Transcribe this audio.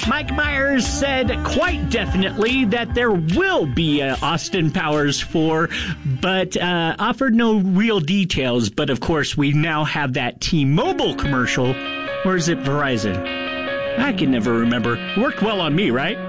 Mike Myers said quite definitely that there will be Austin Powers 4, but offered no real details. But of course, we now have that T-Mobile commercial. Or is it Verizon? I can never remember. Worked well on me, right?